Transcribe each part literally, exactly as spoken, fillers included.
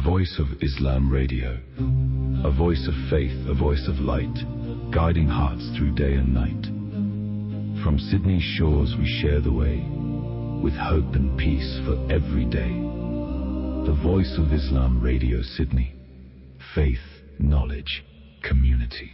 Voice of Islam Radio. A voice of faith, a voice of light, guiding hearts through day and night. From Sydney's shores we share the way, with hope and peace for every day. The Voice of Islam Radio Sydney. Faith, knowledge, community.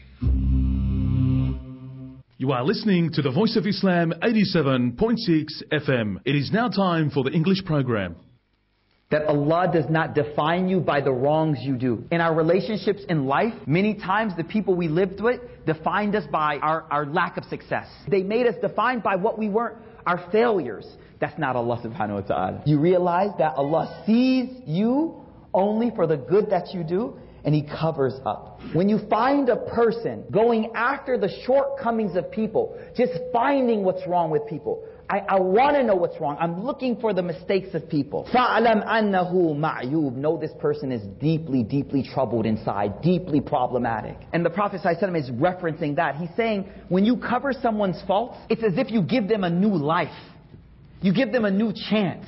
You are listening to the Voice of Islam eighty-seven point six F M. It is now time for the English program. That Allah does not define you by the wrongs you do. In our relationships in life, many times the people we lived with defined us by our, our lack of success. They made us defined by what we weren't, our failures. That's not Allah subhanahu wa ta'ala. You realize that Allah sees you only for the good that you do, and He covers up. When you find a person going after the shortcomings of people, just finding what's wrong with people, I, I want to know what's wrong. I'm looking for the mistakes of people. فَعْلَمْ أَنَّهُ مَعْيُوب. Know this person is deeply, deeply troubled inside, deeply problematic. And the Prophet ﷺ is referencing that. He's saying, when you cover someone's faults, it's as if you give them a new life. You give them a new chance.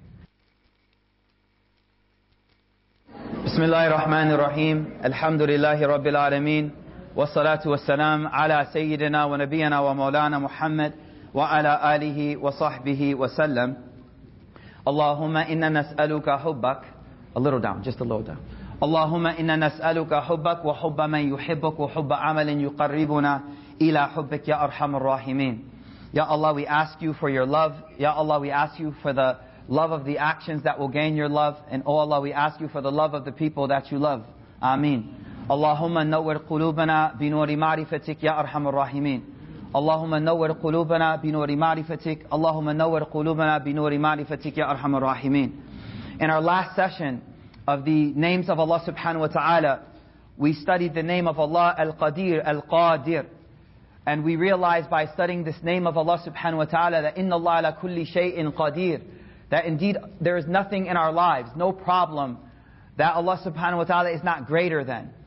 Bismillahir Rahmanir Rahim. Alhamdulillahi Rabbil Alameen. Wassalatu wassalam ala Sayyidina wa Nabiyyina wa Maulana Muhammad wa ala alihi wa sahbihi wa sallam. Allahumma inna nas'aluka hubbak. A little down, just a little down. Allahumma inna nas'aluka hubbak wa hubba man yuhibbuk wa hubba amalin yuqarribuna ila hubbik ya arhamar rahimin. Ya Allah, we ask you for your love. Ya Allah, we ask you for the love of the actions that will gain your love. And oh Allah, we ask you for the love of the people that you love. Ameen. Allahumma nawwir qulubana binuri ma'rifatik ya arhamar rahimin. Allahumma nawwir qulubana binuri ma'rifatik. Allahumma nawwir qulubana binuri ma'rifatik ya arhamar rahimin. In our last session of the names of Allah subhanahu wa ta'ala, we studied the name of Allah Al-Qadir, Al-Qadir. And we realized by studying this name of Allah subhanahu wa ta'ala that inna Allah ala kulli shay'in qadir. That indeed there is nothing in our lives, no problem that Allah subhanahu wa ta'ala is not greater than.